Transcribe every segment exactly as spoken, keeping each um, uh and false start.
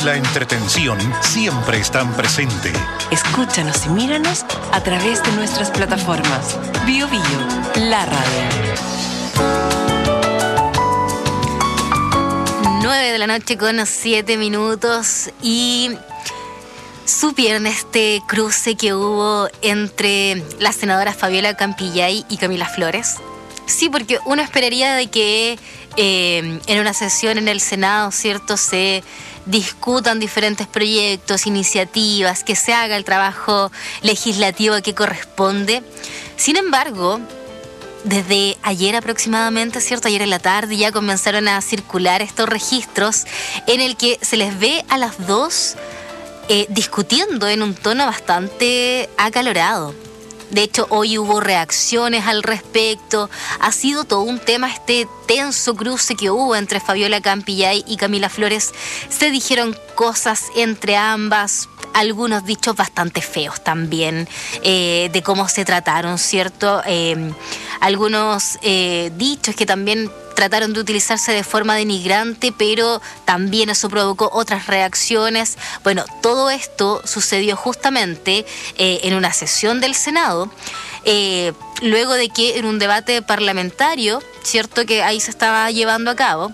la entretención siempre están presentes. Escúchanos y míranos a través de nuestras plataformas. Bio Bio, la radio. nueve de la noche con siete minutos y supieron este cruce que hubo entre la senadora Fabiola Campillay y Camila Flores. Sí, porque uno esperaría de que eh, en una sesión en el Senado, ¿cierto?, se discutan diferentes proyectos, iniciativas, que se haga el trabajo legislativo que corresponde. Sin embargo, desde ayer aproximadamente, ¿cierto?, ayer en la tarde ya comenzaron a circular estos registros en el que se les ve a las dos eh, discutiendo en un tono bastante acalorado. De hecho, hoy hubo reacciones al respecto. Ha sido todo un tema este tenso cruce que hubo entre Fabiola Campillay y Camila Flores. Se dijeron cosas entre ambas, algunos dichos bastante feos también, eh, de cómo se trataron, ¿cierto? Eh, algunos eh, dichos que también trataron de utilizarse de forma denigrante, pero también eso provocó otras reacciones. Bueno, todo esto sucedió justamente eh, en una sesión del Senado, eh, luego de que en un debate parlamentario, cierto, que ahí se estaba llevando a cabo,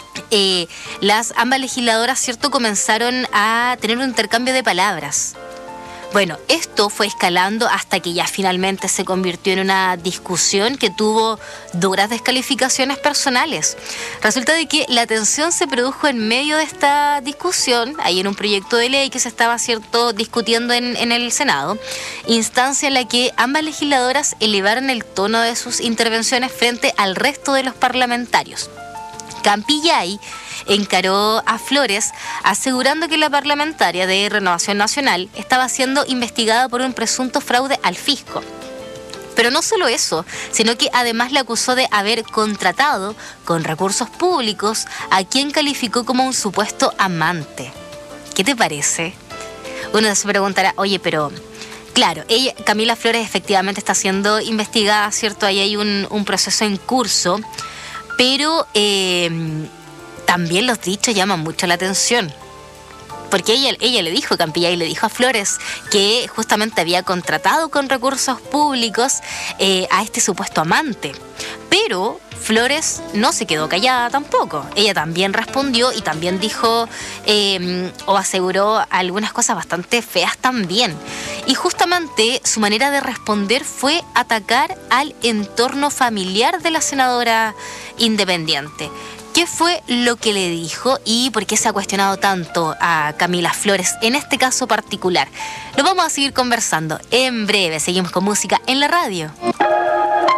eh, las ambas legisladoras, cierto, comenzaron a tener un intercambio de palabras. Bueno, esto fue escalando hasta que ya finalmente se convirtió en una discusión que tuvo duras descalificaciones personales. Resulta de que la tensión se produjo en medio de esta discusión, ahí en un proyecto de ley que se estaba, cierto, discutiendo en, en el Senado, instancia en la que ambas legisladoras elevaron el tono de sus intervenciones frente al resto de los parlamentarios. Campillay encaró a Flores asegurando que la parlamentaria de Renovación Nacional estaba siendo investigada por un presunto fraude al fisco. Pero no solo eso, sino que además la acusó de haber contratado con recursos públicos a quien calificó como un supuesto amante. ¿Qué te parece? Uno se preguntará, oye, pero claro, ella, Camila Flores efectivamente está siendo investigada, ¿cierto? Ahí hay un, un proceso en curso, pero eh, también los dichos llaman mucho la atención. Porque ella, ella le dijo, Campillay le dijo a Flores que justamente había contratado con recursos públicos eh, a este supuesto amante. Pero Flores no se quedó callada tampoco. Ella también respondió y también dijo eh, o aseguró algunas cosas bastante feas también. Y justamente su manera de responder fue atacar al entorno familiar de la senadora independiente. ¿Qué fue lo que le dijo y por qué se ha cuestionado tanto a Camila Flores en este caso particular? Lo vamos a seguir conversando en breve. Seguimos con música en la radio.